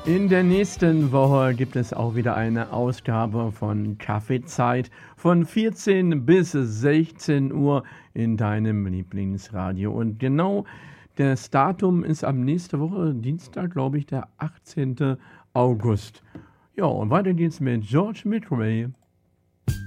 In der nächsten Woche gibt es auch wieder eine Ausgabe von Kaffeezeit von 14 bis 16 Uhr in deinem Lieblingsradio. Und genau das Datum ist am nächste Woche, Dienstag, glaube ich, der 18. August. Ja, und weiter geht's mit George Midway.